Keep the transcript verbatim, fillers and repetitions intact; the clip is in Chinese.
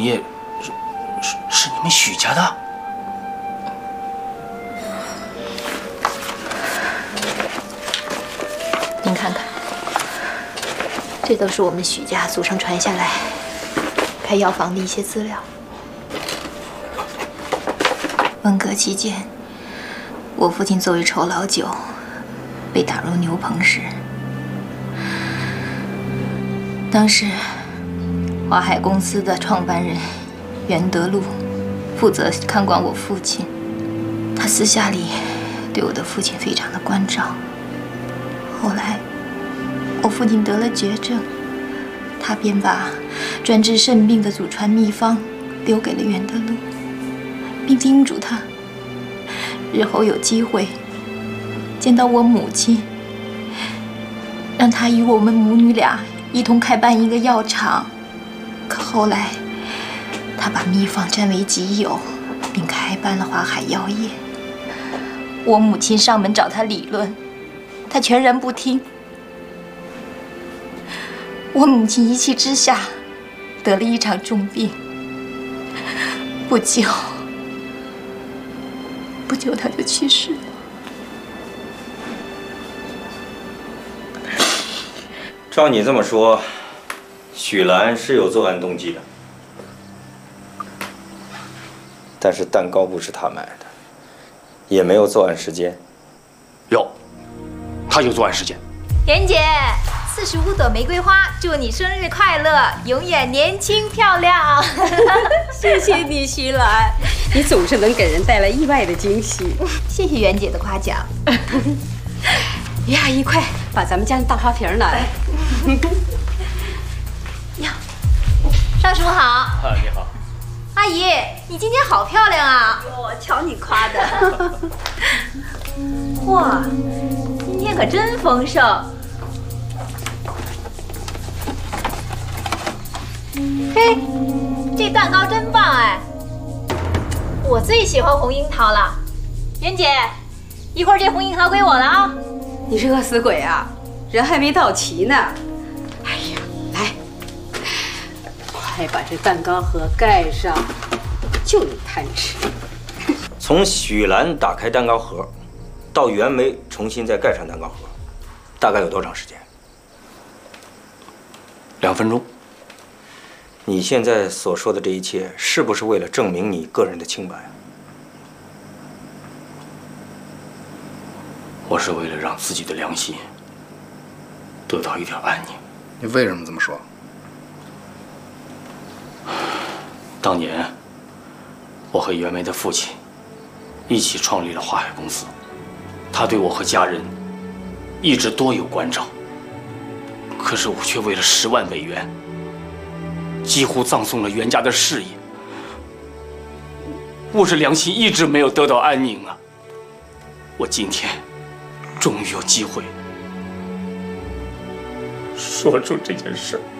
业是是是你们许家的？ 您看看，这都是我们许家祖上传下来开药房的一些资料。文革期间，我父亲作为酬劳酒被打入牛棚时，当时华海公司的创办人袁德禄负责看管我父亲，他私下里对我的父亲非常的关照。后来我父亲得了绝症，他便把专治肾病的祖传秘方留给了袁德禄，并叮嘱他日后有机会见到我母亲，让他与我们母女俩一同开办一个药厂。可后来他把秘方占为己有，并开办了华海药业。我母亲上门找他理论，他全然不听。我母亲一气之下得了一场重病，不久不久他就去世了。 照你这么说，许兰是有作案动机的，但是蛋糕不是他买的，也没有作案时间。 有，他有作案时间。 妍姐，四十五朵玫瑰花，祝你生日快乐，永远年轻漂亮。 谢谢你，徐兰，你总是能给人带来意外的惊喜。 谢谢袁姐的夸奖。 于阿姨，快把咱们家的大花瓶拿来。 呀，尚叔好。 啊，你好。 阿姨，你今天好漂亮啊！ 哟，瞧你夸的。 哇，今天可真丰盛。嘿，这蛋糕真棒哎！我最喜欢红樱桃了。袁姐，一会儿这红樱桃归我了啊！ 你是饿死鬼啊！人还没到齐呢。哎呀，来，快把这蛋糕盒盖上，就你贪吃。 从许兰打开蛋糕盒，到袁梅重新再盖上蛋糕盒，大概有多长时间？ 两分钟。 你现在所说的这一切，是不是为了证明你个人的清白？ 我是为了让自己的良心得到一点安宁。 你为什么这么说？ 当年，我和袁梅的父亲一起创立了华海公司，他对我和家人一直多有关照。可是我却为了十万美元，几乎葬送了袁家的事业。我这良心一直没有得到安宁啊！我今天终于有机会说出这件事。